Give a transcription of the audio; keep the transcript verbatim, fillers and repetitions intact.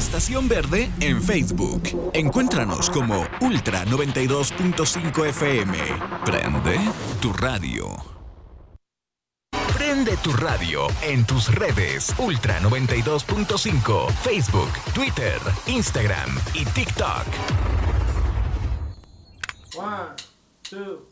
Estación Verde en Facebook. Encuéntranos como Ultra noventa y dos punto cinco F M. Prende tu radio. Prende tu radio en tus redes Ultra noventa y dos punto cinco, Facebook, Twitter, Instagram y TikTok. One, two.